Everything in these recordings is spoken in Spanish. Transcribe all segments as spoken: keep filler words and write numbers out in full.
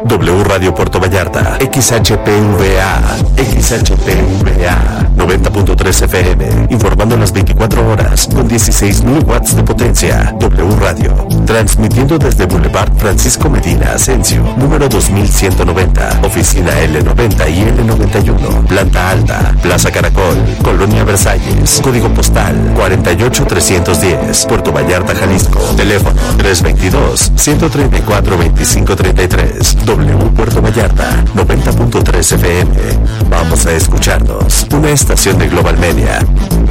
W Radio Puerto Vallarta, X H P V A, X H P V A, noventa punto tres F M, informando las veinticuatro horas con dieciséis mil watts de potencia. W Radio, transmitiendo desde Boulevard Francisco Medina Asensio, número dos mil ciento noventa, oficina L noventa y L noventa y uno, planta alta, Plaza Caracol, Colonia Versalles, código postal cuarenta y ocho trescientos diez, Puerto Vallarta, Jalisco, teléfono tres veintidós, ciento treinta y cuatro, veinticinco treinta y tres. W Puerto Vallarta, noventa punto tres F M. Vamos a escucharnos. Una estación de Global Media.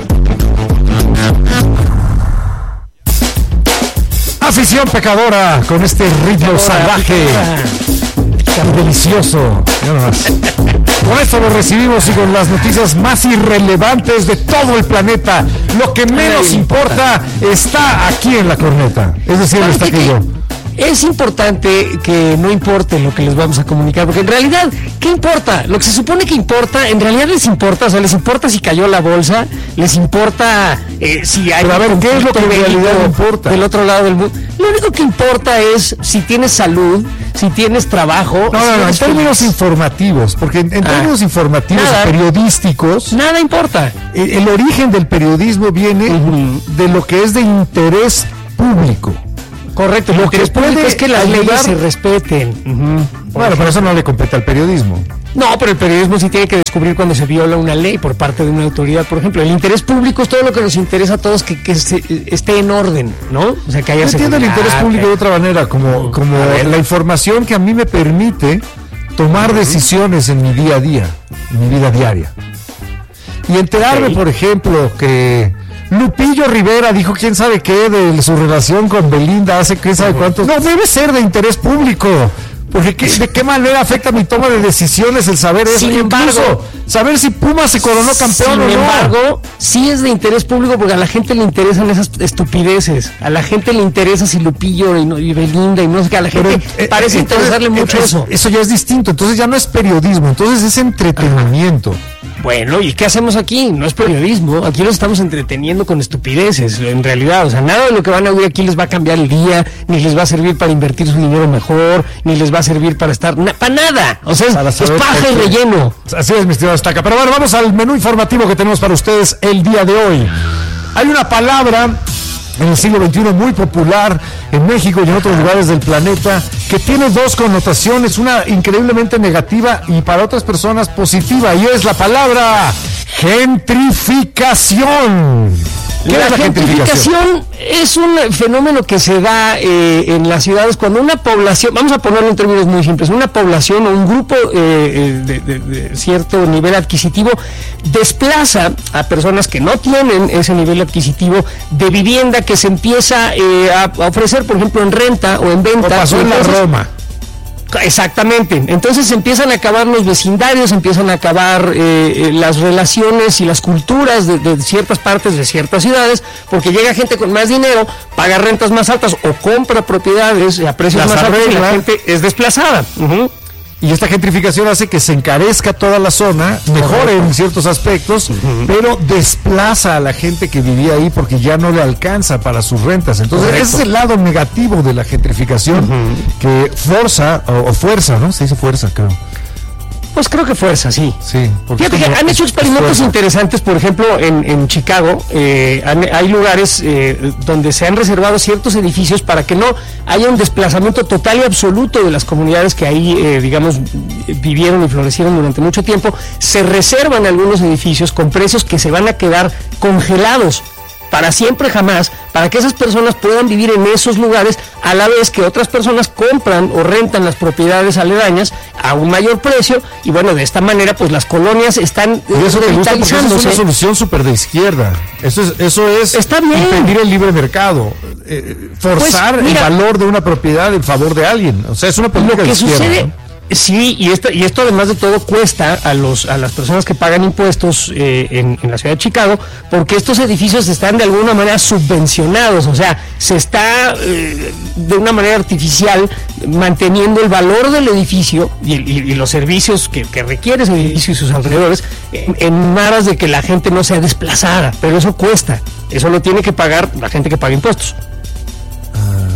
Afición pecadora con este ritmo salvaje, tan delicioso. Con esto lo recibimos y con las noticias más irrelevantes de todo el planeta. Lo que menos importa está aquí en la corneta. Es decir, está aquí yo. Es importante que no importe lo que les vamos a comunicar, porque en realidad, ¿qué importa? Lo que se supone que importa, en realidad les importa, o sea, les importa si cayó la bolsa, les importa eh, si hay... Pero a ver, ¿qué es lo que en realidad importa? Del otro lado del mundo. Lo único que importa es si tienes salud, si tienes trabajo... No, si no, no, en tienes términos feliz. informativos, porque en, en Ah, términos informativos nada. periodísticos... Nada importa. El, el origen del periodismo viene Uh-huh. de lo que es de interés público. Correcto, Lo lo que que es público puede es que las ayudar- leyes se respeten. Ujú. Bueno, pero eso no le compete al periodismo. No, pero el periodismo sí tiene que descubrir cuando se viola una ley por parte de una autoridad, por ejemplo. El interés público es todo lo que nos interesa a todos que, que se- esté en orden, ¿no? O sea, que haya Yo entiendo el seguridad, interés público que- de otra manera, como, como A ver. la información que a mí me permite tomar decisiones en mi día a día, en mi vida diaria. Y enterarme, Ok. por ejemplo, que Lupillo Rivera dijo quién sabe qué de su relación con Belinda hace quién sabe cuántos. No, debe ser de interés público. Porque ¿qué- ¿de qué manera afecta mi toma de decisiones el saber eso? Sin Incluso embargo- saber si Pumas se coronó campeón Sin o no. embargo, sí es de interés público porque a la gente le interesan esas estupideces. A la gente le interesa si Lupillo y, no- y Belinda y no sé qué. A la gente Pero, eh, parece eh, interesarle entonces, mucho eh, eso. Eso ya es distinto. Entonces ya no es periodismo, entonces es entretenimiento. Bueno, ¿y qué hacemos aquí? No es periodismo, aquí nos estamos entreteniendo con estupideces, en realidad, o sea, nada de lo que van a oír aquí les va a cambiar el día, ni les va a servir para invertir su dinero mejor, ni les va a servir para estar, na- para nada, o sea, es, Para es saber paja por y qué. relleno. Así es, mi estimado Estaca. Pero bueno, vamos al menú informativo que tenemos para ustedes el día de hoy. Hay una palabra en el siglo veintiuno muy popular en México y en otros lugares del planeta que tiene dos connotaciones, una increíblemente negativa y para otras personas positiva, y es la palabra gentrificación. ¿Qué La es la gentrificación? gentrificación es un fenómeno que se da eh, en las ciudades cuando una población, vamos a ponerlo en términos muy simples, una población o un grupo eh, eh, de, de- de cierto nivel adquisitivo desplaza a personas que no tienen ese nivel adquisitivo de vivienda que se empieza eh, a a ofrecer, por ejemplo, en renta o en venta. Como pasó en la Entonces, Roma. Exactamente, entonces se empiezan a acabar los vecindarios, empiezan a acabar eh, eh, las relaciones y las culturas de, de ciertas partes de ciertas ciudades, porque llega gente con más dinero, paga rentas más altas o compra propiedades a precios Las más altos y la arregla. gente es desplazada. Ujú. Y esta gentrificación hace que se encarezca toda la zona, mejore en ciertos aspectos, pero desplaza a la gente que vivía ahí porque ya no le alcanza para sus rentas. Entonces, Correcto. ese es el lado negativo de la gentrificación, que forza, o, o fuerza, ¿no? Se dice fuerza, creo. Pues creo que fuerza, sí. Sí. porque Fíjate es que como- han hecho es experimentos fuerza. interesantes, por ejemplo, en, en Chicago, eh, han- hay lugares eh, donde se han reservado ciertos edificios para que no haya un desplazamiento total y absoluto de las comunidades que ahí, eh, digamos, vivieron y florecieron durante mucho tiempo. Se reservan algunos edificios con precios que se van a quedar congelados para siempre jamás, para que esas personas puedan vivir en esos lugares a la vez que otras personas compran o rentan las propiedades aledañas a un mayor precio, y bueno, de esta manera pues las colonias están Y eso te gusta porque eso es una revitalizándose. solución súper de izquierda. Eso es, eso es Está bien. impedir el libre mercado, eh, forzar Pues, mira, el valor de una propiedad en favor de alguien. O sea, es una Lo política de que izquierda, sucede, ¿no? sí, y esto, y esto además de todo cuesta a los a las personas que pagan impuestos eh, en, en la ciudad de Chicago, porque estos edificios están de alguna manera subvencionados, o sea, se está eh, de una manera artificial manteniendo el valor del edificio y, y- y los servicios que, que requiere ese edificio y sus alrededores en, en aras de que la gente no sea desplazada, pero eso cuesta, eso lo tiene que pagar la gente que paga impuestos.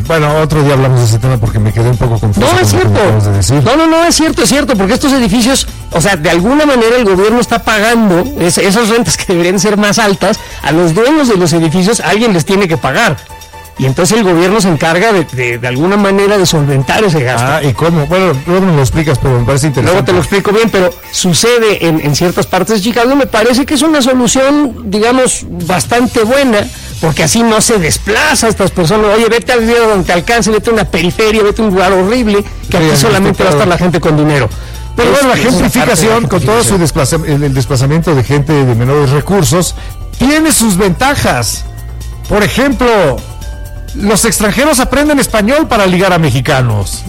Bueno, otro día hablamos de ese tema porque me quedé un poco confuso. No, es cierto. No, no, no, es cierto, es cierto, porque estos edificios, o sea, de alguna manera el gobierno está pagando es, esas rentas que deberían ser más altas, a los dueños de los edificios alguien les tiene que pagar. Y entonces el gobierno se encarga de, de, de alguna manera de solventar ese gasto. Ah, ¿y cómo? Bueno, luego me lo explicas, pero me parece interesante. Luego te lo explico bien, pero sucede en, en ciertas partes de Chicago. Me parece que es una solución, digamos, bastante buena, porque así no se desplaza a estas personas. Oye, vete al día donde te alcance, vete a una periferia, vete a un lugar horrible, que aquí solamente va a estar la gente con dinero. Pero bueno, la gentrificación, con todo su desplazamiento, el, el desplazamiento de gente de menores recursos, tiene sus ventajas. Por ejemplo, los extranjeros aprenden español para ligar a mexicanos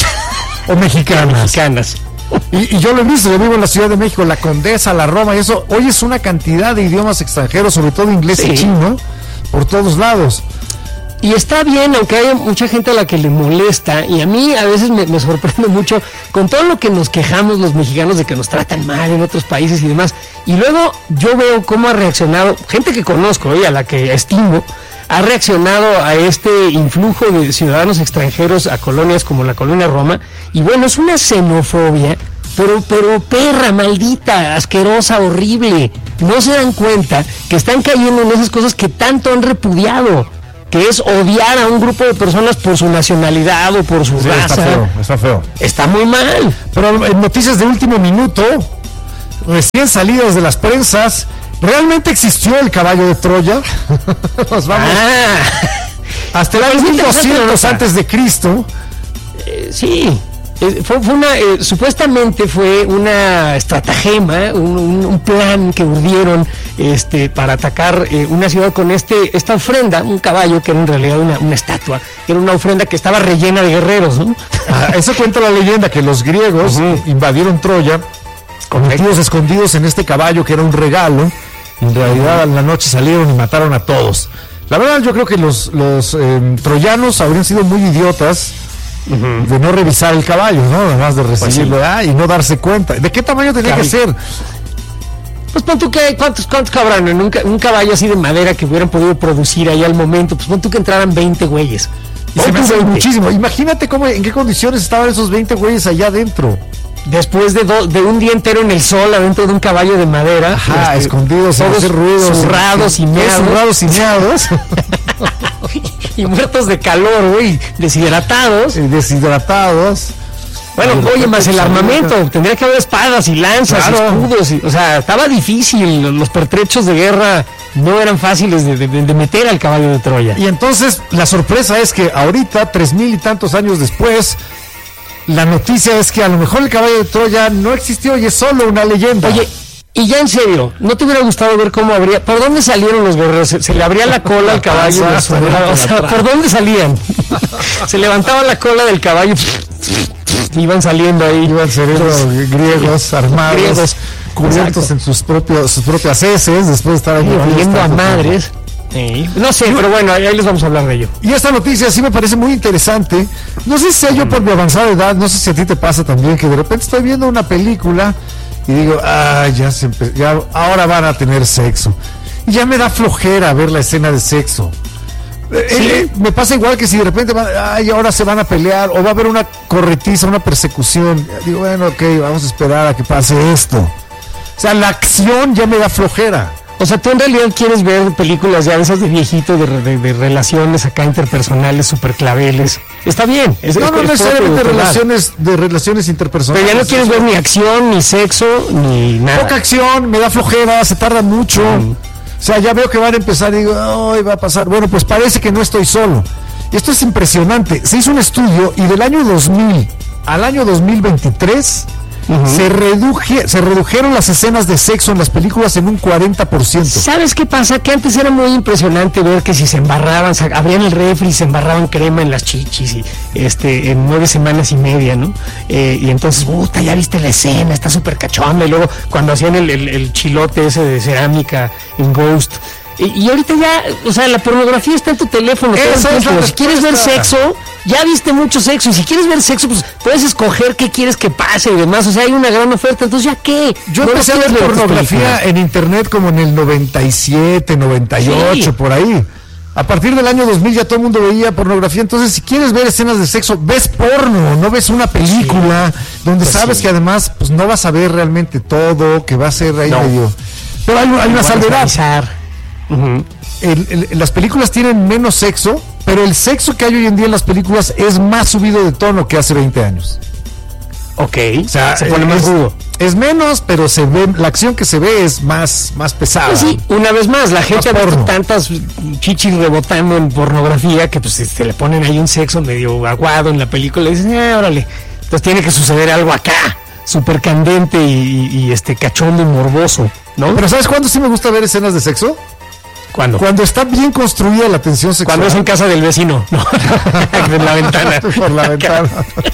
o mexicanas. mexicanas. Y, y yo lo he visto, yo vivo en la Ciudad de México, la Condesa, la Roma, y eso, hoy es una cantidad de idiomas extranjeros, sobre todo inglés sí. y chino, por todos lados. Y está bien, aunque hay mucha gente a la que le molesta, y a mí a veces me, me sorprende mucho con todo lo que nos quejamos los mexicanos de que nos tratan mal en otros países y demás. Y luego yo veo cómo ha reaccionado gente que conozco y a la que estimo, ha reaccionado a este influjo de ciudadanos extranjeros a colonias como la colonia Roma, y bueno, es una xenofobia, pero, pero perra, maldita, asquerosa, horrible. No se dan cuenta que están cayendo en esas cosas que tanto han repudiado, que es odiar a un grupo de personas por su nacionalidad o por su sí, raza. Está feo, está feo. Está muy mal. Pero en noticias de último minuto, recién salidas de las prensas, ¿realmente existió el caballo de Troya? Nos vamos ah, hasta el año mil doscientos antes de Cristo. Eh, sí, eh, fue, fue una, eh, supuestamente fue una estratagema, un, un, un plan que urdieron este, para atacar eh, una ciudad con este esta ofrenda, un caballo que era en realidad una, una estatua, que era una ofrenda que estaba rellena de guerreros, ¿no? Ah, eso cuenta la leyenda, que los griegos uh-huh. invadieron Troya con metidos escondidos en este caballo que era un regalo. En realidad, en la noche salieron y mataron a todos. La verdad, yo creo que los, los eh, troyanos habrían sido muy idiotas uh-huh. de no revisar el caballo, ¿no? Además de recibirlo, pues sí. ah, y no darse cuenta. ¿De qué tamaño tenía Cabi. que ser? Pues pon tú que, ¿cuántos, cuántos cabrán en un, un caballo así de madera que hubieran podido producir ahí al momento? Pues pon tú que entraran veinte güeyes. Y se me hace muchísimo. Imagínate cómo, en qué condiciones estaban esos veinte güeyes allá adentro. Después de, do, de un día entero en el sol adentro de un caballo de madera, ajá, este, escondidos, todos ruidos, zurrados y meados, zurrados y meados, y muertos de calor, güey, deshidratados, y deshidratados. Bueno, y oye, más el armamento, tendría que haber espadas y lanzas, claro. escudos, y, o sea, estaba difícil, los pertrechos de guerra no eran fáciles de, de, de meter al caballo de Troya. Y entonces la sorpresa es que ahorita, tres mil y tantos años después, la noticia es que a lo mejor el caballo de Troya no existió y es solo una leyenda. Oye, y ya en serio, ¿no te hubiera gustado ver cómo habría, por dónde salieron los guerreros? Se, se le abría la cola al caballo, o sea, ¿por dónde salían? Se levantaba la cola del caballo, iban saliendo ahí, iban saliendo griegos armados, griegos, cubiertos exacto. en sus propios sus propias heces, después de estar ahí viendo a madres. Sí. No sé, pero bueno, ahí les vamos a hablar de ello. Y esta noticia sí me parece muy interesante. No sé si sea yo por mi avanzada edad, no sé si a ti te pasa también, que de repente estoy viendo una película y digo, ah, ya se empe- ya ahora van a tener sexo. Y ya me da flojera ver la escena de sexo. ¿Sí? Eh, me pasa igual que si de repente van, ay, ahora se van a pelear o va a haber una corretiza, una persecución. Digo, bueno, ok, vamos a esperar a que pase esto. O sea, la acción ya me da flojera. O sea, tú en realidad quieres ver películas ya de esas de viejito, de, de, de relaciones acá interpersonales, super claveles. Está bien. Es, no, es, no es necesariamente relaciones, de relaciones interpersonales. Pero ya no quieres ver ni acción, ni sexo, ni nada. Poca acción, me da flojera, se tarda mucho. Mm. O sea, ya veo que van a empezar y digo, ay, va a pasar. Bueno, pues parece que no estoy solo. Esto es impresionante. Se hizo un estudio y del año dos mil al año dos mil veintitrés... Uh-huh. Se, reduje, se redujeron las escenas de sexo en las películas en un cuarenta por ciento. ¿Sabes qué pasa? Que antes era muy impresionante ver que si se embarraban, se abrían el refri y se embarraban crema en las chichis y este en nueve semanas y media, ¿no? Eh, y entonces, puta, ya viste la escena, está súper cachonda. Y luego cuando hacían el, el, el chilote ese de cerámica en Ghost. Y, y ahorita ya, o sea, la pornografía está en tu teléfono. Todo el tiempo. Si quieres ver sexo, ya viste mucho sexo. Y si quieres ver sexo, pues puedes escoger qué quieres que pase y demás. O sea, hay una gran oferta. Entonces, ¿ya qué? Yo no empecé a ver pornografía en internet como en el noventa y siete, noventa y ocho, sí. por ahí. A partir del año dos mil ya todo el mundo veía pornografía, entonces si quieres ver escenas de sexo, ves porno, no ves una película sí. donde pues sabes sí. que además pues no vas a ver realmente todo, que va a ser ahí no. medio... Pero hay, hay una salvedad. Uh-huh. el, el, las películas tienen menos sexo, pero el sexo que hay hoy en día en las películas es más subido de tono que hace veinte años. Ok, o sea, se pone más rudo. Es menos, pero se ve, la acción que se ve es más, más pesada. Pues sí, una vez más, la gente ha visto tantas chichis rebotando en pornografía que pues se le ponen ahí un sexo medio aguado en la película y dicen, eh, órale, entonces tiene que suceder algo acá, súper candente y, y, y este cachondo y morboso, ¿no? Pero ¿sabes cuándo sí me gusta ver escenas de sexo? ¿Cuándo? Cuando está bien construida la tensión sexual. Cuando es en casa del vecino, ¿no? En la ventana. Por la ventana.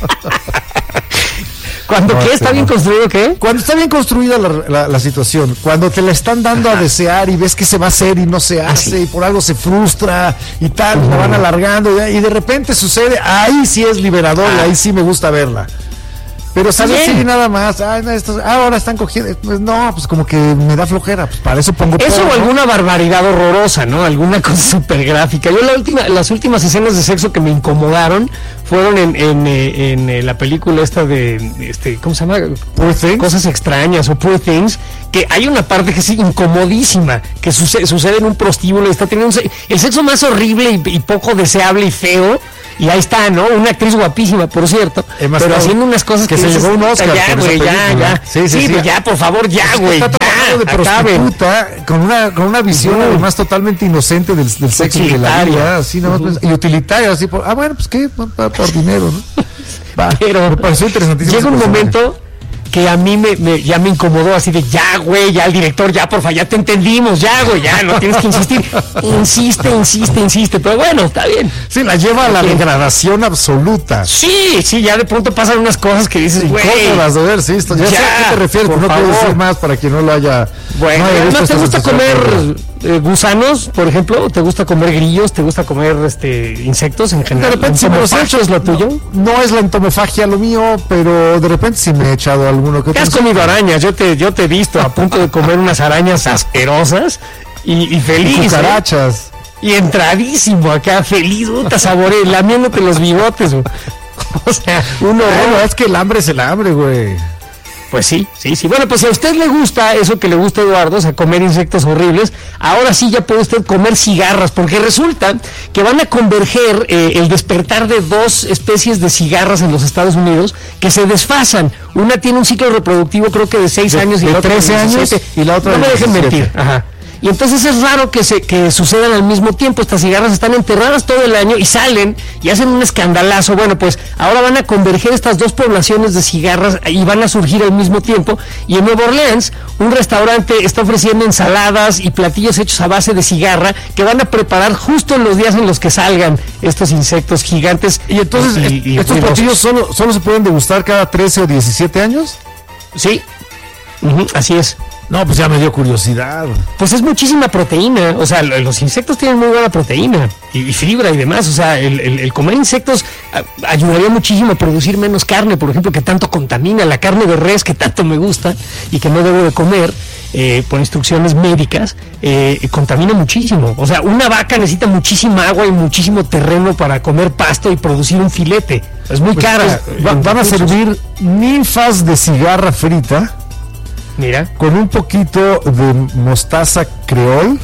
¿Cuándo no, qué? ¿Está bien construido qué? Cuando está bien construida la, la, la situación, cuando te la están dando Ajá. a desear y ves que se va a hacer y no se hace, ah, sí. y por algo se frustra y tal, uh-huh. la van alargando y, y de repente sucede, ahí sí es liberador ah. y ahí sí me gusta verla. Pero sale así nada más, ay, no, estos, ah, ahora están cogiendo, pues no, pues como que me da flojera, pues para eso pongo eso todo, o ¿no? alguna barbaridad horrorosa, ¿no? Alguna cosa súper gráfica. Yo la última, las últimas escenas de sexo que me incomodaron fueron en, en, en, en la película esta de, este, ¿cómo se llama? Poor Things. Cosas extrañas o Poor Things, que hay una parte que es incomodísima, que sucede, sucede en un prostíbulo y está teniendo un, el sexo más horrible y, y poco deseable y feo. Y ahí está, ¿no? Una actriz guapísima, por cierto, Emma pero Stone, haciendo unas cosas que, que se dices, llevó un Oscar. Ya, güey, ya, ya. Sí, sí, sí, sí. Pues ya, por favor, ya, güey. Está trabajando de prostituta con una, con una visión uh-huh. además totalmente inocente del, del sexo y de la vida, así nada más, uh-huh. y utilitaria, así por, ah, bueno, pues qué, por, por dinero, ¿no? Va, pero me pareció interesantísimo. Llega un momento que a mí me, me ya me incomodó así de ya, güey, ya el director, ya, porfa, ya te entendimos, ya, güey, ya, no tienes que insistir. Insiste, insiste, insiste, pero bueno, está bien. Sí, la lleva a la degradación absoluta. Sí, sí, ya de pronto pasan unas cosas que dices, güey. Incómodas de ver, sí, esto, ya, ya sé a qué te refieres, no puedo decir más para quien no lo haya... Bueno, no, ¿no te gusta comer eh, gusanos, por ejemplo? ¿Te gusta comer grillos? ¿Te gusta comer este insectos en general? De repente si me los he hecho, ¿es lo tuyo? No, no es la entomofagia lo mío, pero de repente sí me he echado alguno que ¿Te has comido arañas? Yo te, yo te he visto a punto de comer unas arañas asquerosas y, y feliz. Y cucarachas. ¿eh? Y entradísimo acá, feliz, te saboreé, lamiéndote los bigotes. Güey. O sea, uno... Bueno, es que el hambre es el hambre, güey. Pues sí, sí, sí. Bueno, pues si a usted le gusta eso que le gusta a Eduardo, o sea, comer insectos horribles, ahora sí ya puede usted comer cigarras, porque resulta que van a converger eh, el despertar de dos especies de cigarras en los Estados Unidos que se desfasan. Una tiene un ciclo reproductivo creo que de seis años y la otra de trece años y la otra de diecisiete. No me dejen mentir. Ajá. Y entonces es raro que se que sucedan al mismo tiempo. Estas cigarras están enterradas todo el año y salen y hacen un escandalazo. Bueno, pues ahora van a converger estas dos poblaciones de cigarras y van a surgir al mismo tiempo. Y en Nueva Orleans, un restaurante está ofreciendo ensaladas y platillos hechos a base de cigarra que van a preparar justo en los días en los que salgan estos insectos gigantes. Y entonces, y, y, ¿estos y platillos solo, solo se pueden degustar cada trece o diecisiete años? Sí, uh-huh, así es. No, pues ya me dio curiosidad. Pues es muchísima proteína, o sea, los insectos tienen muy buena proteína y, y fibra y demás, o sea, el, el, el comer insectos a, ayudaría muchísimo a producir menos carne, por ejemplo, que tanto contamina, la carne de res que tanto me gusta y que no debo de comer eh, por instrucciones médicas, eh, contamina muchísimo, o sea, una vaca necesita muchísima agua y muchísimo terreno para comer pasto y producir un filete, es muy pues caro. Pues, va, van a servir ninfas de cigarra frita. Mira, con un poquito de mostaza creol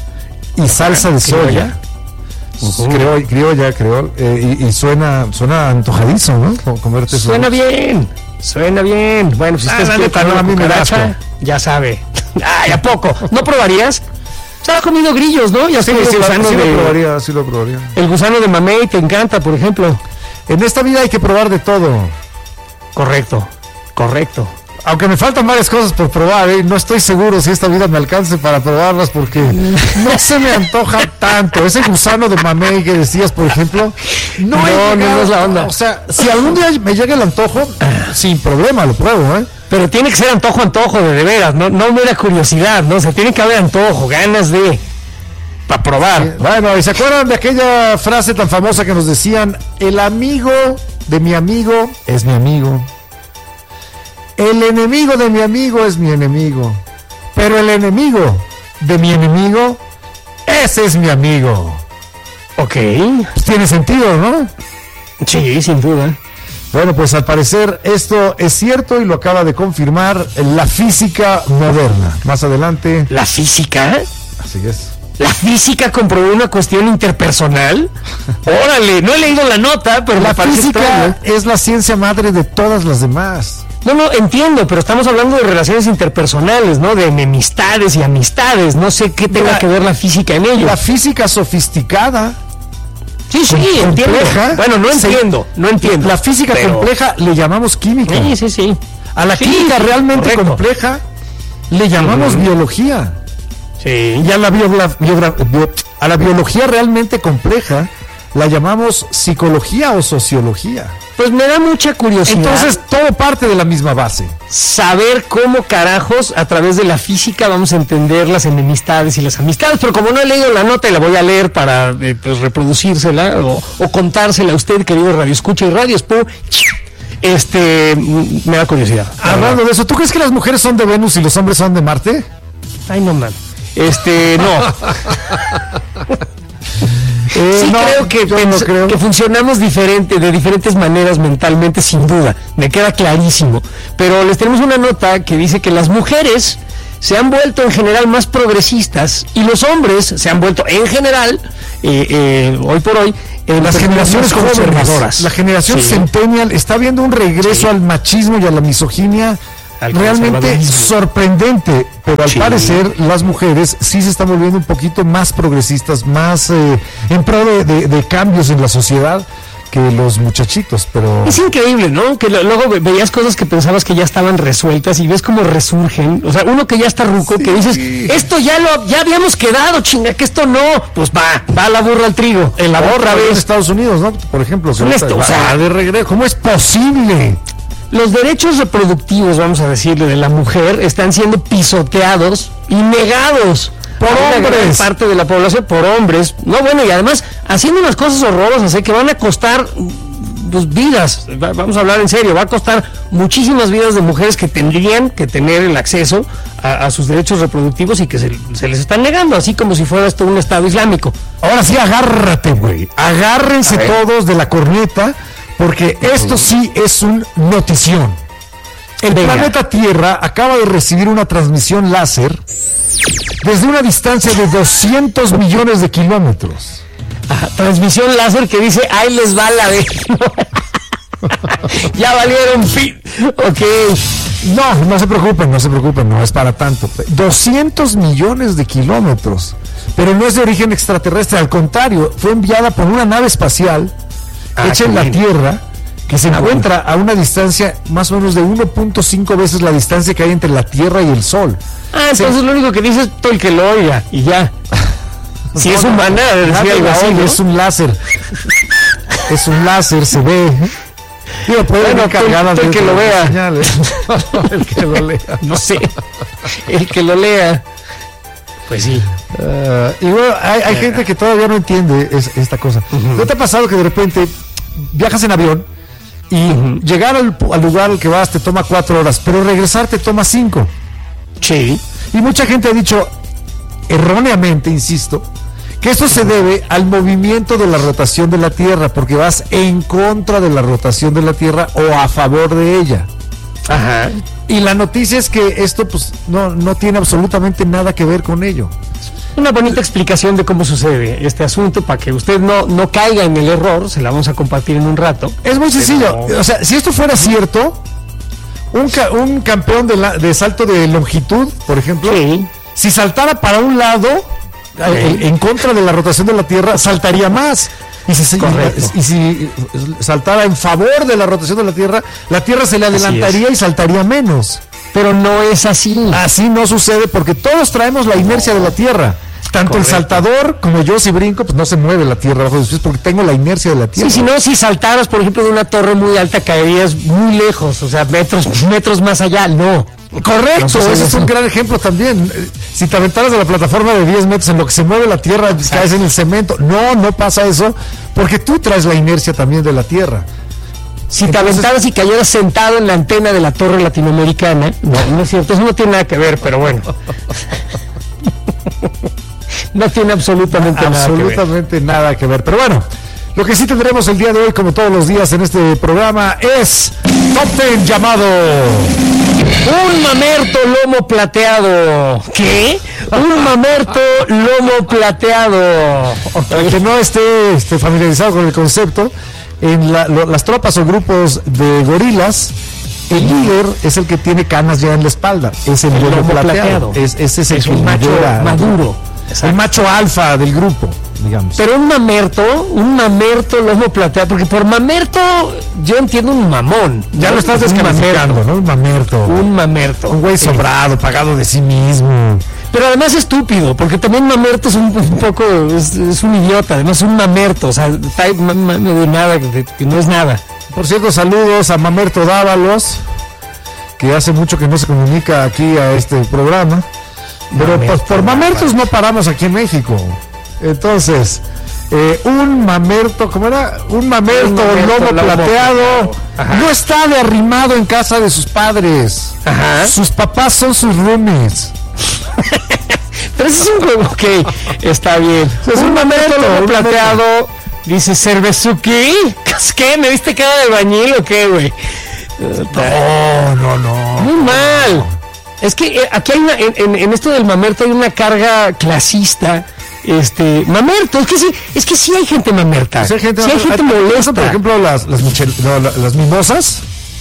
y salsa de soya. Uh-huh. Creol, criolla, creol, eh, y, y suena, suena antojadizo, ¿no? Comerte suena eso. bien, suena bien. Bueno, si usted ah, quiere comer una cucaracha, ya sabe. Ay, ¿a poco? ¿No probarías? Se ha comido grillos, ¿no? Ya sí, sé, sí, gusano sí, de, lo probaría, sí lo probaría. El gusano de mamey te encanta, por ejemplo. En esta vida hay que probar de todo. Correcto, correcto. Aunque me faltan varias cosas por probar, ¿eh? No estoy seguro si esta vida me alcance para probarlas porque no se me antoja tanto. Ese gusano de mamey que decías, por ejemplo, no, no, llegado, no, no es la onda. O sea, si algún día me llega el antojo, sin problema lo pruebo, ¿eh? Pero tiene que ser antojo, antojo, de, de veras, no, no mera curiosidad, ¿no? O sea, tiene que haber antojo, ganas de... para probar. Sí. Bueno, ¿y se acuerdan de aquella frase tan famosa que nos decían? El amigo de mi amigo es mi amigo. El enemigo de mi amigo es mi enemigo, pero el enemigo de mi enemigo, ese es mi amigo. Ok. Pues tiene sentido, ¿no? Sí, sin duda. Bueno, pues al parecer esto es cierto y lo acaba de confirmar la física moderna. Más adelante. ¿La física? Así es. ¿La física comprobó una cuestión interpersonal? Órale, no he leído la nota, pero La me parece física extraño. es la ciencia madre de todas las demás. No, no, entiendo, pero estamos hablando de relaciones interpersonales, ¿no? De enemistades y amistades. No sé qué tenga La- que ver la física en ello. La física sofisticada. Sí, sí, com- entiendo. compleja, Bueno, no se- entiendo, no entiendo. La física pero- compleja le llamamos química. Sí, sí, sí. A la Sí, química sí, realmente correcto. compleja le llamamos Ujú. biología. Sí. Y a la, biogra- biogra- bio- a la biología realmente compleja la llamamos psicología o sociología. Pues me da mucha curiosidad. Entonces todo parte de la misma base. saber cómo carajos a través de la física vamos a entender las enemistades y las amistades, pero como no he leído la nota y la voy a leer para eh, pues, reproducírsela o, o contársela a usted, querido Radio Escucha y Radio Expo, este, m- me da curiosidad. Hablando de eso, ¿tú crees que las mujeres son de Venus y los hombres son de Marte? Ay, no, man. Este, no. Eh, Sí no, creo que, yo no pens- creo. que funcionamos diferente, de diferentes maneras mentalmente, sin duda, me queda clarísimo. Pero les tenemos una nota que dice que las mujeres se han vuelto en general más progresistas y los hombres se han vuelto en general, eh, eh, hoy por hoy, en Las generaciones jóvenes, conservadoras. la generación Sí. centennial está viendo un regreso Sí. al machismo y a la misoginia Al realmente conservadurismo. sorprendente, pero al Sí. parecer las mujeres sí se están volviendo un poquito más progresistas, más eh, en pro de, de- de cambios en la sociedad que los muchachitos, pero Es increíble, ¿no? Que lo- luego ve- veías cosas que pensabas que ya estaban resueltas y ves cómo resurgen. O sea, uno que ya está ruco, que dices, esto ya lo ya habíamos quedado, chinga, que esto no. Pues va, va la burra al trigo. en la Otra otra vez en vez. Estados Unidos, ¿no? Por ejemplo, que Un ahorita esto, o va sea, de regreso, ¿cómo es posible? Los derechos reproductivos, vamos a decirle, de la mujer están siendo pisoteados y negados Por a una gran hombres. parte de la población, por hombres. No, bueno, y además haciendo unas cosas horrorosas, ¿eh? Que van a costar pues, vidas. Va- vamos a hablar en serio, va a costar muchísimas vidas de mujeres que tendrían que tener el acceso a, a sus derechos reproductivos y que se, se les están negando, así como si fuera esto un Estado islámico. Ahora sí, agárrate, güey. Agárrense A ver. todos de la corneta, porque esto sí es un notición. El Venga. planeta Tierra acaba de recibir una transmisión láser desde una distancia de doscientos millones de kilómetros. Ajá, transmisión láser que dice, ahí les va la de... ya valieron fin. Ok. No, no se preocupen, no se preocupen, no es para tanto. doscientos millones de kilómetros. Pero no es de origen extraterrestre, al contrario, fue enviada por una nave espacial Ah, hecha qué en la bien. Tierra, que se Ah, encuentra a una distancia más o menos de uno punto cinco veces la distancia que hay entre la Tierra y el Sol. Ah, entonces lo único que dice es todo el que lo oiga y ya. Si es humana, decir Nadie algo la así, oye, ¿no? es un láser. Es un láser, se ve. Digo, puede Bueno, venir tú- cargada tú el de- que lo de vea. señales. El que lo lea. No sé. El que lo lea. Pues sí. Ah, y bueno, hay, hay gente que todavía no entiende es- esta cosa. ¿No te ha pasado que de repente viajas en avión y llegar al, al lugar al que vas te toma cuatro horas, pero regresar te toma cinco? Sí. Y mucha gente ha dicho, erróneamente, insisto, que esto se debe al movimiento de la rotación de la Tierra, porque vas en contra de la rotación de la Tierra o a favor de ella. Ajá. Y la noticia es que esto pues no, no tiene absolutamente nada que ver con ello. Una bonita explicación de cómo sucede este asunto para que usted no, no caiga en el error. Se la vamos a compartir en un rato. Es muy sencillo. Pero- O sea, si esto fuera cierto, un, ca- un campeón de, la- de salto de longitud, por ejemplo, Sí. si saltara para un lado, eh, en contra de la rotación de la Tierra, saltaría más. Y si, se- Correcto. y si saltara en favor de la rotación de la Tierra, la Tierra se le Así adelantaría y saltaría menos. Pero no es así. Así no sucede porque todos traemos la inercia de la Tierra. Tanto el Correcto. saltador como yo si brinco, pues no se mueve la Tierra bajo de sus pies porque tengo la inercia de la Tierra. Sí, si no, si saltaras, por ejemplo, de una torre muy alta, caerías muy lejos, o sea, metros, metros más allá. No. Correcto, No sucede ese es eso. un gran ejemplo también. Eh, Si te aventaras de la plataforma de diez metros en lo que se mueve la Tierra, caes en el cemento. No, no pasa eso porque tú traes la inercia también de la Tierra. Si te Entonces- aventaras y cayeras sentado en la antena de la torre latinoamericana, no, no es cierto, eso no tiene nada que ver, pero bueno. no tiene absolutamente, absolutamente nada que ver. Nada que ver. Pero bueno, lo que sí tendremos el día de hoy, como todos los días en este programa, es Top Ten llamado Un mamerto lomo plateado. ¿Qué? Un mamerto lomo plateado. Para que no esté, esté familiarizado con el concepto, en la, lo, las tropas o grupos de gorilas, el líder es el que tiene canas ya en la espalda. Es el, el lomo plateado. plateado. Es, ese es el es que un macho maduro. Exacto. El macho alfa del grupo, digamos. Pero un mamerto, un mamerto lomo plateado, porque por mamerto yo entiendo un mamón. Ya ¿no? Lo estás descalificando, ¿no? Un mamerto. Un mamerto. Un güey sí. sobrado, pagado de sí mismo. Pero además estúpido, porque también mamerto es un, un poco, es, es un idiota, además un mamerto, o sea, está ma, ma, de nada, que, que no es nada. Por cierto, saludos a Mamerto Dávalos, que hace mucho que no se comunica aquí a este programa. Pero pues por mamertos no paramos aquí en México. Entonces, eh, un mamerto, ¿cómo era? Un mamerto, un mamerto lomo, lomo plateado. Ajá. No está de arrimado en casa de sus padres. Ajá. Sus papás son sus roomies. Pero ese es un juego que okay, está bien. Es un, un mamerto lomo plateado. Dice Cervezuki. ¿Qué? ¿Me viste cara de albañil o qué, güey? No, no, no. Muy mal. Es que eh, aquí hay una, en, en esto del mamerto hay una carga clasista. Este, mamerto, es que sí, es que sí hay gente mamerta. Sí hay gente, sí hay gente molesta. Por ejemplo, las las, michel, no, las mimosas.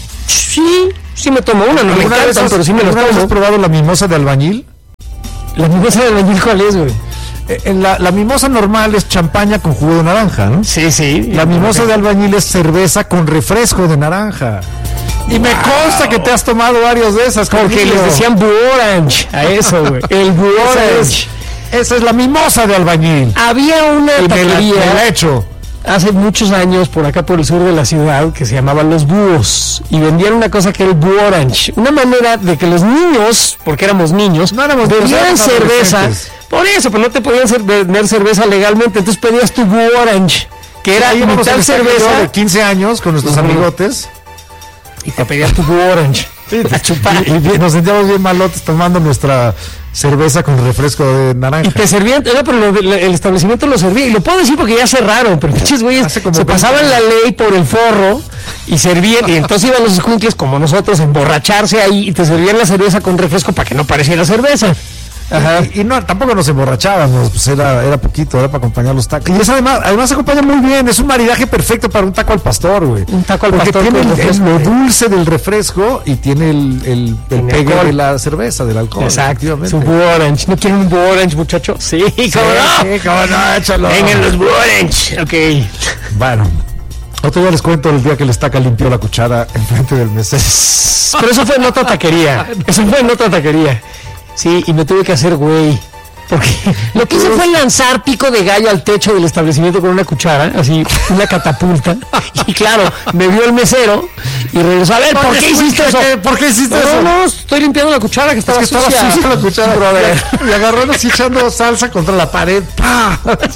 Sí, sí me tomo una, no me encantan, pero sí me las tomo. ¿Has probado la mimosa de albañil? ¿La mimosa de albañil cuál es, güey? En la, la mimosa normal es champaña con jugo de naranja, ¿no? Sí, sí. La mimosa de albañil es cerveza con refresco de naranja. Y wow. Me consta que te has tomado varios de esas. Porque conmigo. Les decían Blue Orange a eso, güey. El Blue Orange. Esa es la mimosa de albañil. Había una y taquería me la, me la he hecho. Hace muchos años por acá por el sur de la ciudad que se llamaban Los Búhos y vendían una cosa que era el Blue Orange, una manera de que los niños, porque éramos niños, no éramos bebían cerveza. Por eso, pues no te podían ser, vender cerveza legalmente, entonces pedías tu Blue Orange, que era imitar cerveza de quince años con nuestros uh-huh. amigotes. Y te pedías tu Blue Orange. Sí, a chupar. Y, y nos sentíamos bien malotes tomando nuestra cerveza con refresco de naranja. Y te servían, no, pero lo, lo, el establecimiento lo servía, y lo puedo decir porque ya cerraron, pero pinches güeyes se pasaban la ley por el forro y servían, y entonces iban los escuincles como nosotros a emborracharse ahí y te servían la cerveza con refresco para que no pareciera cerveza. Ajá. Y, y no, tampoco nos emborrachábamos, pues era, era poquito, era para acompañar los tacos. Y es además, además se acompaña muy bien, es un maridaje perfecto para un taco al pastor, güey. Un taco al Porque pastor. Porque tiene el, el, lo dulce del refresco y tiene el, el, el pegue de la cerveza, del alcohol. Exacto. Su Blue Orange. ¿No quieren un Blue Orange, muchacho? Sí, cómo sí, no. Sí, cómo no, échalo. Vengan los Blue Orange. Ok. Bueno. Otro día les cuento el día que el estaca limpió la cuchara enfrente del mesero. Pero eso fue en otra taquería. Eso fue en otra taquería. Sí, y me tuve que hacer güey. Porque lo que hice fue lanzar pico de gallo al techo del establecimiento con una cuchara, así, una catapulta. Y claro, me vio el mesero y regresó. A ver, ¿por qué hiciste eso? ¿Por qué hiciste no, eso? No, no, estoy limpiando la cuchara que estaba, es que sucia. estaba sucia la cuchara, brother. Y agarró así echando salsa contra la pared. ¡Pah!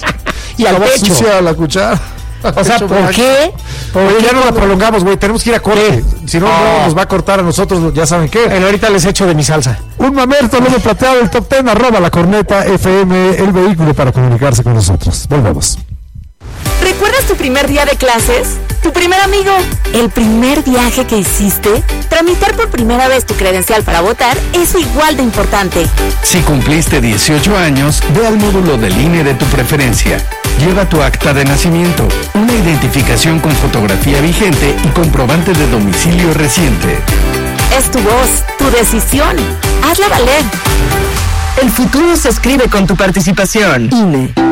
Y al pecho. Sucia la cuchara. O sea, ¿por qué? Porque ya no la prolongamos, güey. Tenemos que ir a corte. Si no, oh. no, nos va a cortar a nosotros, ya saben qué. Bueno, ahorita les echo de mi salsa. Un mamerto lomo plateado, el top ten, arroba la corneta F M, el vehículo para comunicarse con nosotros. Volvemos. ¿Recuerdas tu primer día de clases? ¿Tu primer amigo? ¿El primer viaje que hiciste? Tramitar por primera vez tu credencial para votar es igual de importante. Si cumpliste dieciocho años, ve al módulo del I N E de tu preferencia. Lleva tu acta de nacimiento, una identificación con fotografía vigente y comprobante de domicilio reciente. Es tu voz, tu decisión. Hazla valer. El futuro se escribe con tu participación. I N E.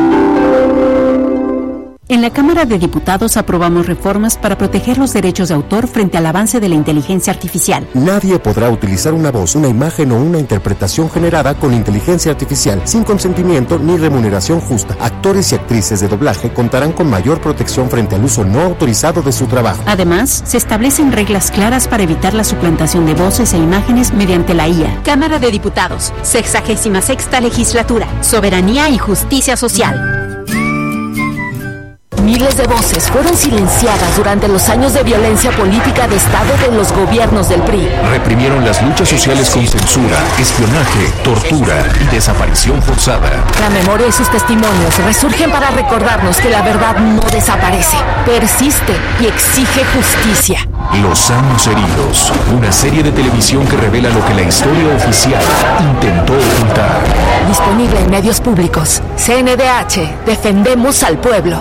En la Cámara de Diputados aprobamos reformas para proteger los derechos de autor frente al avance de la inteligencia artificial. Nadie podrá utilizar una voz, una imagen o una interpretación generada con inteligencia artificial sin consentimiento ni remuneración justa. Actores y actrices de doblaje contarán con mayor protección frente al uso no autorizado de su trabajo. Además, se establecen reglas claras para evitar la suplantación de voces e imágenes mediante la I A. Cámara de Diputados, sexagésima sexta legislatura, soberanía y justicia social. Miles de voces fueron silenciadas durante los años de violencia política de Estado de los gobiernos del P R I. Reprimieron las luchas sociales con censura, espionaje, tortura y desaparición forzada. La memoria y sus testimonios resurgen para recordarnos que la verdad no desaparece, persiste y exige justicia. Los años heridos, una serie de televisión que revela lo que la historia oficial intentó ocultar. Disponible en medios públicos. C N D H, defendemos al pueblo.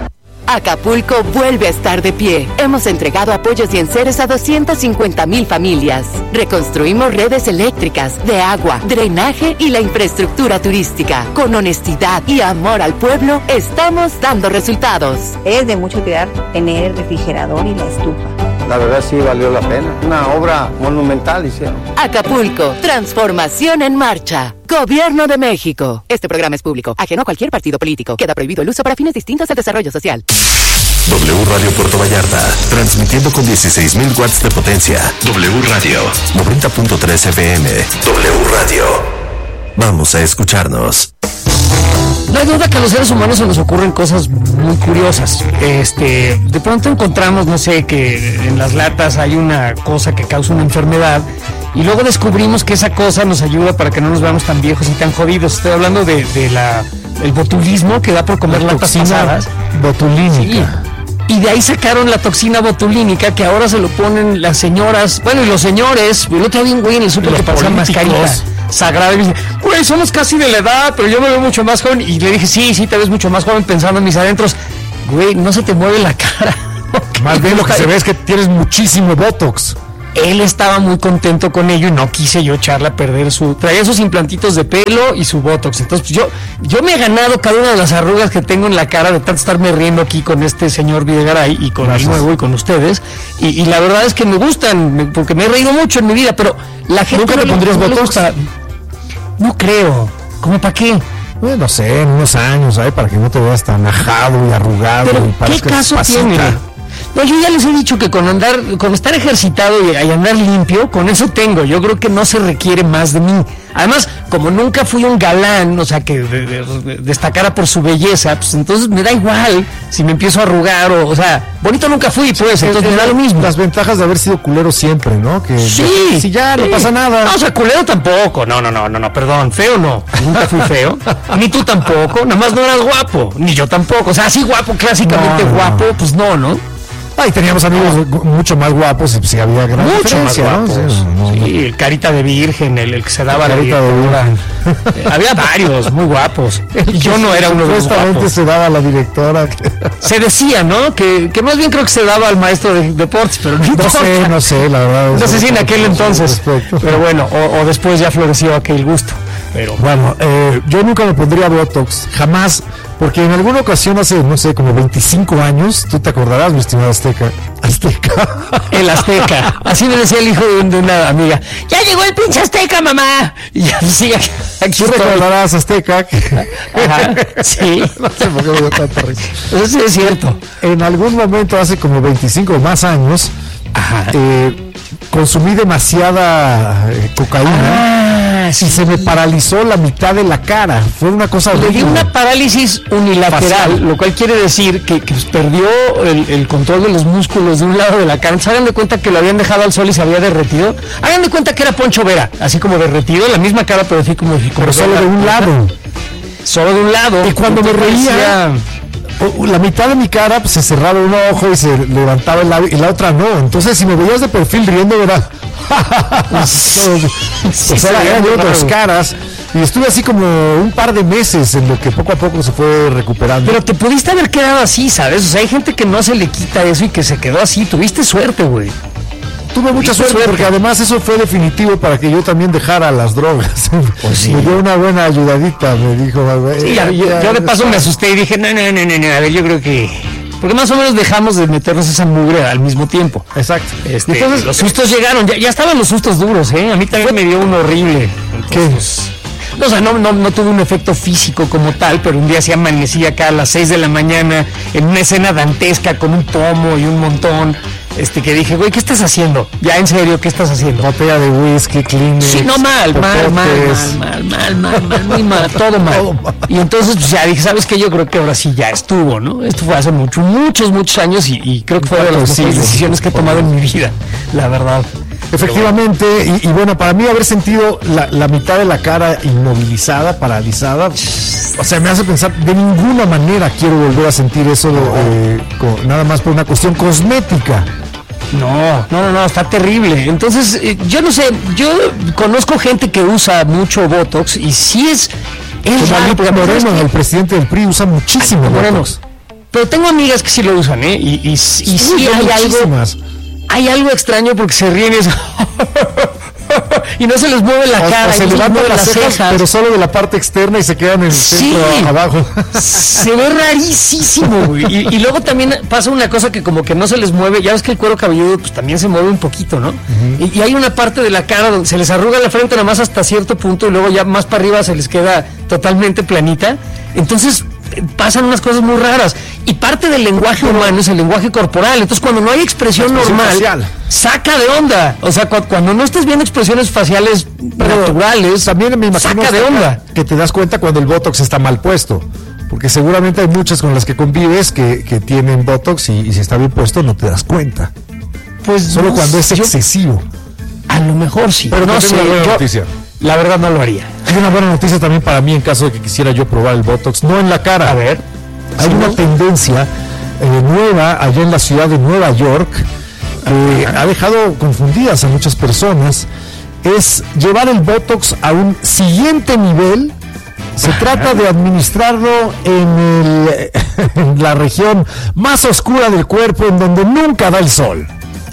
Acapulco vuelve a estar de pie. Hemos entregado apoyos y enseres a doscientas cincuenta mil familias. Reconstruimos redes eléctricas, de agua, drenaje y la infraestructura turística. Con honestidad y amor al pueblo, estamos dando resultados. Es de mucho cuidar tener el refrigerador y la estufa. La verdad sí valió la pena. Una obra monumental hicieron. Acapulco, transformación en marcha. Gobierno de México. Este programa es público, ajeno a cualquier partido político. Queda prohibido el uso para fines distintos del desarrollo social. W Radio Puerto Vallarta, transmitiendo con dieciséis mil watts de potencia. W Radio, noventa punto tres F M. W Radio. Vamos a escucharnos. No hay duda que a los seres humanos se nos ocurren cosas muy curiosas. Este, de pronto encontramos, no sé, que en las latas hay una cosa que causa una enfermedad y luego descubrimos que esa cosa nos ayuda para que no nos veamos tan viejos y tan jodidos. Estoy hablando de, de la, el botulismo que da por comer la latas toxina pasadas. Botulínica. Sí. Y de ahí sacaron la toxina botulínica que ahora se lo ponen las señoras, bueno, y los señores. El otro día vi un güey en el súper que pasaba mascarita sagrada y me dice, güey, somos casi de la edad, pero yo me veo mucho más joven. Y le dije, sí, sí, te ves mucho más joven, pensando en mis adentros. Güey, no se te mueve la cara. Más bien lo que se ve es que tienes muchísimo botox. Él estaba muy contento con ello y no quise yo echarle a perder su... Traía sus implantitos de pelo y su botox. Entonces pues, yo, yo me he ganado cada una de las arrugas que tengo en la cara de tanto estarme riendo aquí con este señor Videgaray y con el nuevo y con ustedes. Y, y la verdad es que me gustan, porque me he reído mucho en mi vida, pero la gente... ¿Nunca no te pondrías no botox? Gusta. No creo. ¿Cómo para qué? Pues, no sé, en unos años, ¿sabes? Para que no te veas tan ajado y arrugado. Pero, y ¿qué caso tiene? No, yo ya les he dicho que con andar, con estar ejercitado y, y andar limpio, con eso tengo. Yo creo que no se requiere más de mí. Además, como nunca fui un galán, o sea, que de, de, de, destacara por su belleza, pues entonces me da igual si me empiezo a arrugar o, o sea, bonito nunca fui, pues, entonces me da lo mismo. Las ventajas de haber sido culero siempre, ¿no? Que sí, si ya sí. no pasa nada. No, o sea, culero tampoco. No, no, no, no, no, perdón, feo no. Nunca fui feo. Ni tú tampoco. Nada más no eras guapo. Ni yo tampoco. O sea, así guapo, clásicamente no, no. guapo, pues no, ¿no? Ay, teníamos amigos no. mucho más guapos y pues sí había gran mucho más guapos. ¿no? Sí, no, sí, el carita de virgen, el, el que se daba la carita de virgen. Eh, había varios muy guapos. Y yo no era uno de los guapos. Se daba a la directora. Que... Se decía, ¿no? Que, que más bien creo que se daba al maestro de deportes, pero no, no sé, no sé, la verdad. No sé si en aquel entonces. Pero bueno, o, o después ya floreció aquel gusto. Pero bueno, eh, yo nunca me pondría botox, jamás, porque en alguna ocasión hace, no sé, como veinticinco años, tú te acordarás, mi estimado Azteca. Azteca. El Azteca. Así me decía el hijo de, de una amiga. ¡Ya llegó el pinche Azteca, mamá! Y ya sí, aquí, aquí tú recordarás, Azteca. Ajá, sí. No sé por qué me dio tanta risa. Eso sí es cierto. En algún momento, hace como veinticinco o más años, Ajá. Eh, consumí demasiada eh, cocaína ah, sí. y se me paralizó la mitad de la cara. Fue una cosa Le horrible. dio una parálisis unilateral, facial. Lo cual quiere decir que, que perdió el, el control de los músculos de un lado de la cara. ¿Se hagan de cuenta que lo habían dejado al sol y se había derretido? Hagan de cuenta que era Poncho Vera, así como derretido, la misma cara, pero así como... como pero solo de un lado. Solo de un lado. Y cuando me reía... La mitad de mi cara pues, se cerraba un ojo y se levantaba el labio y la otra no. Entonces, si me veías de perfil riendo, era. sí, o sea, eran de otras caras. Y estuve así como un par de meses en lo que poco a poco se fue recuperando. Pero te pudiste haber quedado así, ¿sabes? O sea, hay gente que no se le quita eso y que se quedó así. Tuviste suerte, güey. Tuve mucha suerte, suerte porque además eso fue definitivo para que yo también dejara las drogas. Pues sí. Me dio una buena ayudadita, me dijo. Sí, ya, yo, yo de paso me asusté y dije, no, no, no, no, no, a ver, yo creo que... Porque más o menos dejamos de meternos esa mugre al mismo tiempo. Exacto. Este, Entonces, los sustos llegaron, ya, ya estaban los sustos duros, ¿eh? A mí también me dio uno horrible. Entonces, ¿qué? O sea, no, no, no tuve un efecto físico como tal, pero un día sí amanecí acá a las seis de la mañana en una escena dantesca con un pomo y un montón. Este, que dije, güey, ¿qué estás haciendo? Ya, en serio, ¿qué estás haciendo? Botella de whisky, Kleenex. Sí, no, mal, mal, mal, mal, mal, mal, mal, mal, muy mal, todo mal. Y entonces, pues ya dije, ¿sabes qué? Yo creo que ahora sí ya estuvo, ¿no? Esto fue hace mucho, muchos, muchos años y, y creo que fue de las mejores decisiones que he tomado en mi vida, la verdad. Efectivamente, y, y bueno, para mí haber sentido la, la mitad de la cara inmovilizada, paralizada, o sea, me hace pensar, de ninguna manera quiero volver a sentir eso, eh, con, nada más por una cuestión cosmética. No, no, no, no, está terrible. Entonces, eh, yo no sé, yo conozco gente que usa mucho Botox y sí es... es raro, porque Moreno, el presidente del P R I, usa muchísimo Ay, Botox. Pero tengo amigas que sí lo usan, ¿eh? Y, y, y sí, sí hay algo... Hay algo extraño porque se ríen y, es y no se les mueve la o, cara, o se les levantan las cejas, cejas, pero solo de la parte externa y se quedan en el sí, centro abajo. Se ve rarísimo, güey. Y, y luego también pasa una cosa que como que no se les mueve. Ya ves que el cuero cabelludo pues también se mueve un poquito, ¿no? Uh-huh. y, y hay una parte de la cara donde se les arruga la frente nada más hasta cierto punto y luego ya más para arriba se les queda totalmente planita. Entonces pasan unas cosas muy raras y parte del lenguaje humano es el lenguaje corporal. Entonces cuando no hay expresión, expresión normal facial, saca de onda. O sea, cu- cuando no estés viendo expresiones faciales pero naturales, también me imagino saca de onda. Que te das cuenta cuando el Botox está mal puesto, porque seguramente hay muchas con las que convives que, que tienen Botox y, y si está bien puesto no te das cuenta. Pues solo no, cuando es excesivo. A lo mejor sí, pero no sé. Yo, noticia. La verdad no lo haría. Hay una buena noticia también para mí en caso de que quisiera yo probar el Botox, no en la cara. A ver. Hay ¿sí? una tendencia eh, nueva allá en la ciudad de Nueva York que eh, ha dejado confundidas a muchas personas. Es llevar el Botox a un siguiente nivel. Se trata de administrarlo en, el, en la región más oscura del cuerpo, en donde nunca da el sol.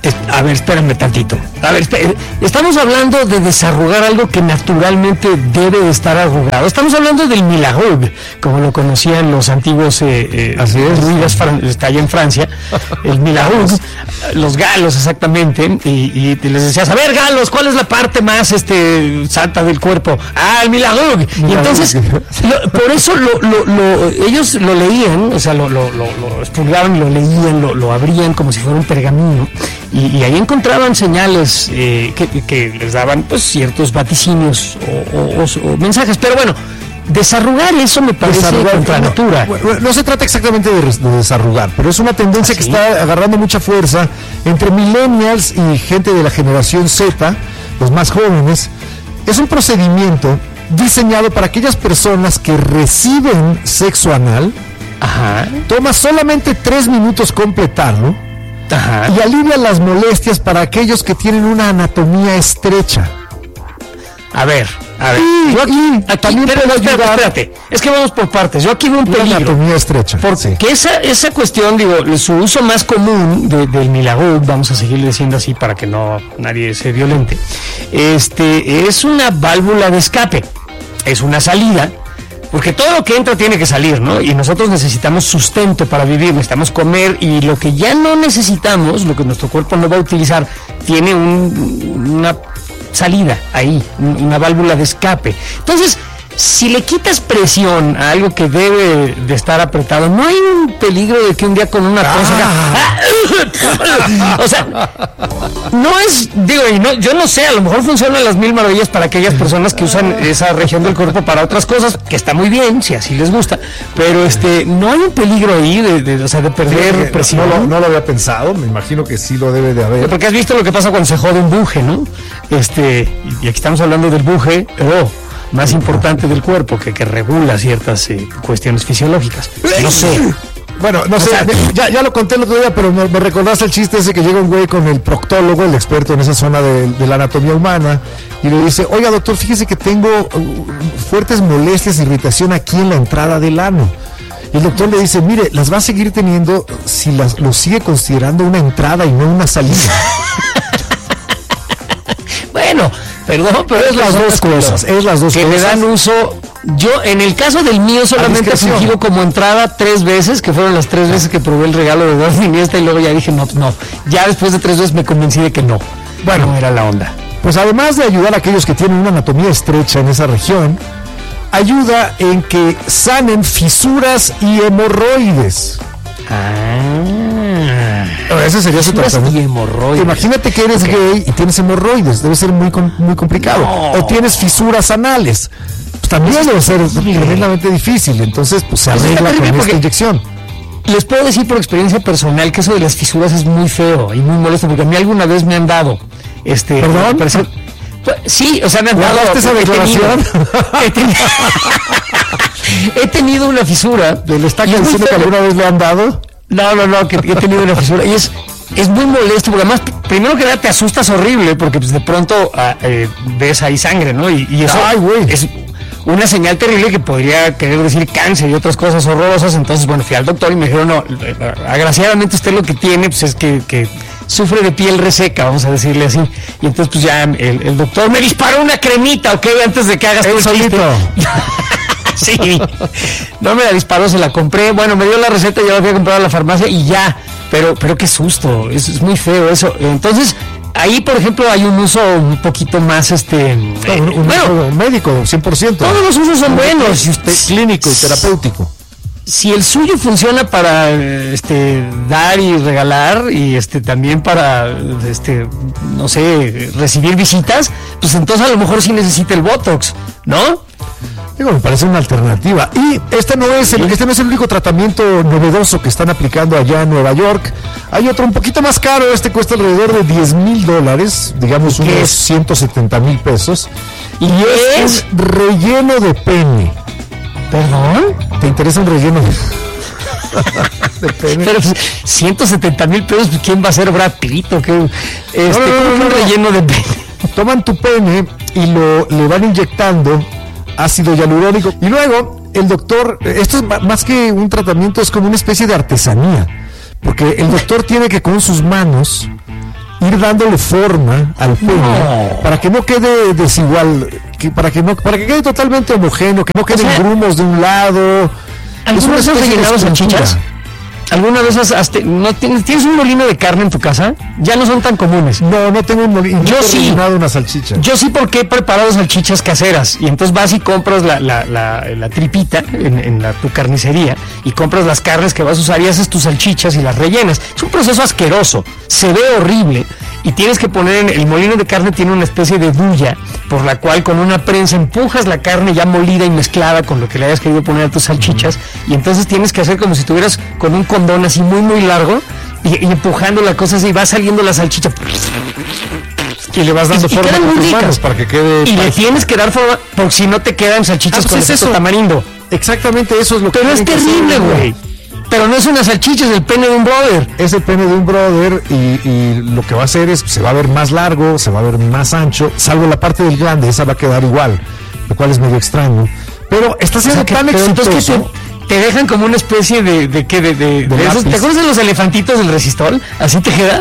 A ver, espérame tantito. A ver, espérame. Estamos hablando de desarrugar algo que naturalmente debe de estar arrugado. Estamos hablando del Milagug, como lo conocían los antiguos eh, eh, Así es. druidas, está allá en Francia. El Milagug, los galos exactamente. Y, y les decías, a ver, galos, ¿cuál es la parte más este santa del cuerpo? Ah, el Milagug. Y entonces, lo, por eso lo, lo, lo, ellos lo leían, o sea, lo, lo, lo, lo expurgaban, lo leían, lo, lo abrían como si fuera un pergamino. Y, y ahí encontraban señales eh, que, que les daban pues ciertos vaticinios o, o, o, o mensajes, pero bueno, desarrugar eso me parece desarrugar, contra no, natura. No, no se trata exactamente de, de desarrugar, pero es una tendencia ¿Ah, que sí? está agarrando mucha fuerza entre millennials y gente de la generación Z, los más jóvenes. Es un procedimiento diseñado para aquellas personas que reciben sexo anal. Ajá. Toma solamente tres minutos completarlo. Ajá. Y alivia las molestias para aquellos que tienen una anatomía estrecha. A ver, a ver. Y, yo aquí, aquí también espérate, puedo ayudar. Espérate, es que vamos por partes. Yo aquí veo un peligro. Una anatomía estrecha. Porque sí. esa, esa cuestión, digo, su uso más común de, del Milagug, vamos a seguirle diciendo así para que no nadie se violente, este, es una válvula de escape. Es una salida. Porque todo lo que entra tiene que salir, ¿no? Y nosotros necesitamos sustento para vivir, necesitamos comer y lo que ya no necesitamos, lo que nuestro cuerpo no va a utilizar, tiene un, una salida ahí, una válvula de escape. Entonces, si le quitas presión a algo que debe de estar apretado, no hay un peligro de que un día con una cosa... Ah. O sea, no es... Digo, y no, yo no sé, a lo mejor funcionan las mil maravillas para aquellas personas que usan esa región del cuerpo para otras cosas, que está muy bien, si así les gusta, pero este no hay un peligro ahí de, de, o sea, de perder sí, presión. No, no, no lo había pensado, me imagino que sí lo debe de haber. Porque has visto lo que pasa cuando se jode un buje, ¿no? Este, y aquí estamos hablando del buje, pero... más importante del cuerpo, que, que regula ciertas eh, cuestiones fisiológicas. No sé. Bueno, no o sé, sea, ya, ya lo conté el otro día, pero me, me recordaste el chiste ese que llega un güey con el proctólogo, el experto en esa zona de, de la anatomía humana, y le dice, oiga doctor, fíjese que tengo uh, fuertes molestias, irritación aquí en la entrada del ano. Y el doctor le dice, mire, las va a seguir teniendo si las, lo sigue considerando una entrada y no una salida. Bueno, perdón, pero es las dos cosas, es las dos que cosas. le dan uso. Yo, en el caso del mío, solamente he fingido como entrada tres veces, que fueron las tres veces que probé el regalo de Eduardo Iniesta, y luego ya dije, no, no. Ya después de tres veces me convencí de que no. Bueno, no era la onda. Pues además de ayudar a aquellos que tienen una anatomía estrecha en esa región, ayuda en que sanen fisuras y hemorroides. Ah, ese sería su tratamiento. Hemorroides. Imagínate que eres okay. gay y tienes hemorroides, debe ser muy muy complicado. No. O tienes fisuras anales, pues también debe ser tremendamente difícil. Entonces, pues se arregla con esta inyección. Les puedo decir por experiencia personal que eso de las fisuras es muy feo y muy molesto, porque a mí alguna vez me han dado, este, ¿perdón? Parece, sí, o sea, me han dado. esa declaración? He tenido, he tenido una fisura. ¿Le está diciendo que alguna vez le han dado? No, no, no, que he tenido una fisura y es es muy molesto, porque además, primero que nada, te asustas horrible, porque pues de pronto eh, ves ahí sangre, ¿no? Y, y eso Ay, güey. es una señal terrible que podría querer decir cáncer y otras cosas horrorosas. Entonces, bueno, fui al doctor y me dijeron, no, agraciadamente usted lo que tiene pues es que, que sufre de piel reseca, vamos a decirle así. Y entonces pues ya el, el doctor me disparó una cremita, ¿ok? Antes de que hagas el solito. Sí, no me la disparó, se la compré. Bueno, me dio la receta, ya la fui a comprar a la farmacia y ya. Pero, pero qué susto, es, es muy feo eso. Entonces, ahí, por ejemplo, hay un uso un poquito más, este... No, un, un bueno, uso médico, cien por ciento. Todos los usos son buenos. Si usted, clínico y terapéutico. Si el suyo funciona para este dar y regalar y este también para este no sé, recibir visitas, pues entonces a lo mejor sí necesita el Botox, ¿no? Digo, me parece una alternativa. Y este no es el, este no es el único tratamiento novedoso que están aplicando allá en Nueva York. Hay otro un poquito más caro, este cuesta alrededor de diez mil dólares, digamos unos es? ciento setenta mil pesos. Y es relleno de pene. ¿Perdón? ¿Te interesa un relleno de, de pene? Pero pues, ciento setenta mil pesos, ¿quién va a ser Brad Pitt? ¿O qué? Este, no, no, no, no, un relleno de pene. Toman tu pene y lo le van inyectando ácido hialurónico y luego el doctor, esto es más que un tratamiento, es como una especie de artesanía, porque el doctor tiene que con sus manos ir dándole forma al pene no. para que no quede desigual, que para que no para que quede totalmente homogéneo, que no queden o sea, grumos de un lado. ¿Alguna vez has rellenado salchichas? ¿Alguna vez has, has te, no tienes, tienes un molino de carne en tu casa? Ya no son tan comunes. No, no tengo un molino. Yo sí. rellenado una salchicha. Yo sí, porque he preparado salchichas caseras. Y entonces vas y compras la, la, la, la tripita en, en la, tu carnicería y compras las carnes que vas a usar y haces tus salchichas y las rellenas. Es un proceso asqueroso. Se ve horrible. Y tienes que poner en el molino de carne, tiene una especie de duya por la cual con una prensa empujas la carne ya molida y mezclada con lo que le hayas querido poner a tus salchichas. Y entonces tienes que hacer como si estuvieras con un condón así muy muy largo y, y empujando la cosa así, va saliendo la salchicha y le vas dando y, forma y con tus manos para que quede y le tienes que dar forma porque si no te quedan salchichas ah, pues con efecto tamarindo. Exactamente, eso es lo que pero es terrible, güey. Pero no es una salchicha, es el pene de un brother. Es el pene de un brother y, y lo que va a hacer es, se va a ver más largo, se va a ver más ancho, salvo la parte del glande, esa va a quedar igual, lo cual es medio extraño. Pero está siendo o sea, tan que, exitoso. Entonces que te, te dejan como una especie de, de ¿qué? De, de, de, de esos, ¿te acuerdas de los elefantitos del Resistol? ¿Así te queda?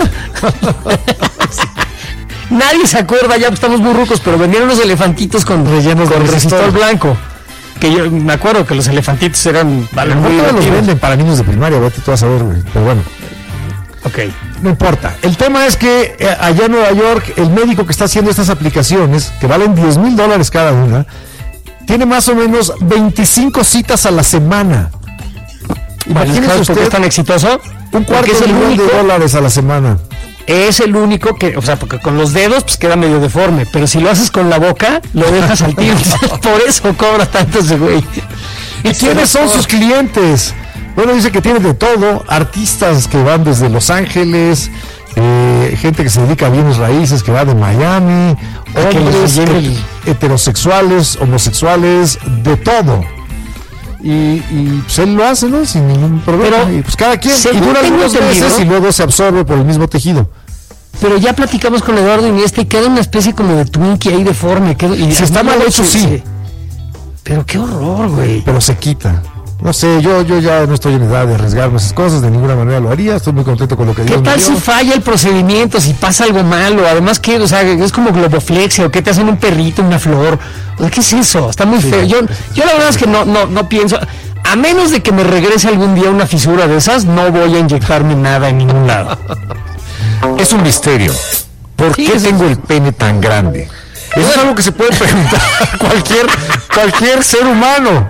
Nadie se acuerda, ya estamos muy rucos, pero vendieron los elefantitos con rellenos con Resistol blanco. Que yo me acuerdo que los elefantitos eran vale, muy no los venden para niños de primaria, vete tú a saber, güey. Pero bueno. Ok. No importa. El tema es que eh, allá en Nueva York, el médico que está haciendo estas aplicaciones, que valen diez mil dólares cada una, tiene más o menos veinticinco citas a la semana. Imagínese usted, ¿por qué es tan exitoso? Un cuarto de millón de dólares a la semana. Es el único que, o sea, porque con los dedos pues queda medio deforme, pero si lo haces con la boca, lo dejas al tiro. Por eso cobra tanto ese güey. ¿Y quiénes son sus clientes? Bueno, dice que tiene de todo, artistas que van desde Los Ángeles, eh, gente que se dedica a bienes raíces, que va de Miami, hombres et- heterosexuales, homosexuales, de todo. Y, y pues él lo hace, ¿no? Sin ningún problema. Pero, y pues cada quien, y dura algunos meses y luego se absorbe por el mismo tejido. Pero ya platicamos con Eduardo Iniesta y queda una especie como de Twinkie ahí deforme. Queda, y si está mal hecho, sí. sí. Pero qué horror, güey. Pero se quita. No sé, yo yo ya no estoy en edad de arriesgarme esas cosas, de ninguna manera lo haría, estoy muy contento con lo que Dios me dio. ¿Qué tal si falla el procedimiento, si pasa algo malo? Además, ¿qué? O sea, es como globoflexia, o qué te hacen un perrito, una flor. O sea, ¿qué es eso? Está muy sí, feo. Yo, yo la verdad es que no, no, no pienso, a menos de que me regrese algún día una fisura de esas, no voy a inyectarme nada en ningún lado. Es un misterio. ¿Por sí, qué tengo el pene tan grande? Eso es algo que se puede preguntar a cualquier, cualquier ser humano.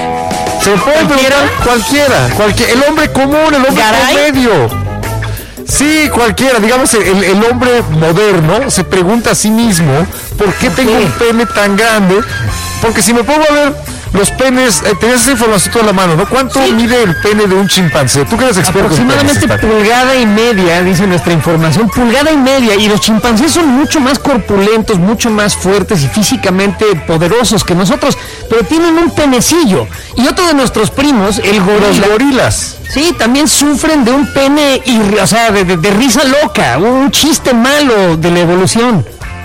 Se puede preguntar cualquiera, cualquier, el hombre común, el hombre promedio. Sí, cualquiera, digamos, el, el hombre moderno se pregunta a sí mismo, ¿por qué tengo un pene tan grande? Porque si me pongo a ver los penes, eh, tenías esa información toda la mano, ¿no? ¿Cuánto sí. mide el pene de un chimpancé? ¿Tú que eres experto? Aproximadamente pulgada y media, dice nuestra información, pulgada y media, y los chimpancés son mucho más corpulentos, mucho más fuertes y físicamente poderosos que nosotros, pero tienen un penecillo. Y otro de nuestros primos, el gorila. Los gorilas. Sí, también sufren de un pene, y, o sea, de, de, de risa loca, un chiste malo de la evolución.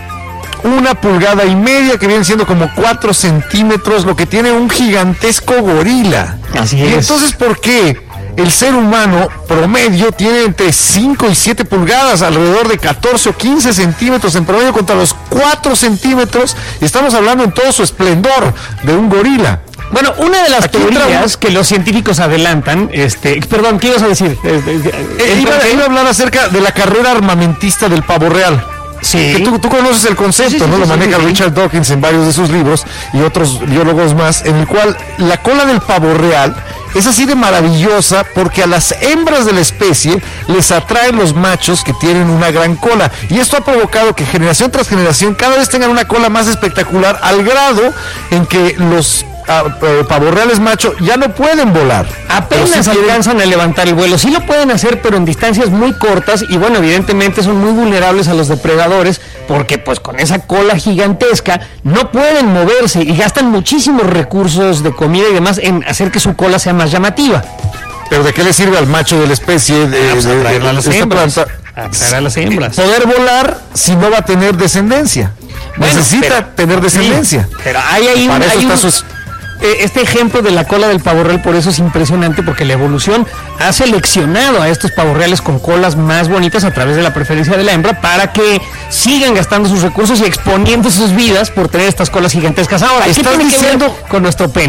Una pulgada y media, que vienen siendo como cuatro centímetros, lo que tiene un gigantesco gorila. Así y es. Entonces, ¿por qué el ser humano promedio tiene entre cinco y siete pulgadas, alrededor de catorce o quince centímetros en promedio contra los cuatro centímetros? Y estamos hablando en todo su esplendor de un gorila. Bueno, una de las Aquí teorías que los científicos adelantan, este, perdón, ¿qué ibas a decir? Eh, iba, iba a hablar acerca de la carrera armamentista del pavo real. Sí. Que tú, tú conoces el concepto, sí, sí, ¿no? Sí, Lo sí, maneja sí, Richard Dawkins en varios de sus libros y otros biólogos más, en el cual la cola del pavo real es así de maravillosa porque a las hembras de la especie les atraen los machos que tienen una gran cola. Y esto ha provocado que generación tras generación cada vez tengan una cola más espectacular, al grado en que los Uh, uh, pavos reales macho ya no pueden volar. Apenas sí alcanzan a levantar el vuelo. Sí lo pueden hacer, pero en distancias muy cortas. Y bueno, evidentemente son muy vulnerables a los depredadores, porque pues con esa cola gigantesca no pueden moverse y gastan muchísimos recursos de comida y demás en hacer que su cola sea más llamativa. ¿Pero de qué le sirve al macho de la especie de, ah, pues de, de, de, de las hembras? Atraer a las hembras. Poder volar si no va a tener descendencia. Bueno, Necesita pero, tener descendencia. Sí, pero hay ahí Para un, eso hay está un... sus... Este ejemplo de la cola del pavo real, por eso es impresionante, porque la evolución ha seleccionado a estos pavos reales con colas más bonitas a través de la preferencia de la hembra para que sigan gastando sus recursos y exponiendo sus vidas por tener estas colas gigantescas. Ahora, ¿qué tiene que ver con nuestro pene?